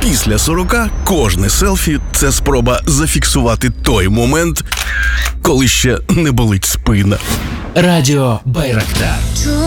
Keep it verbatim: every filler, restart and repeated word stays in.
Після сорока кожне селфі – це спроба зафіксувати той момент, коли ще не болить спина. Радіо Байрактар.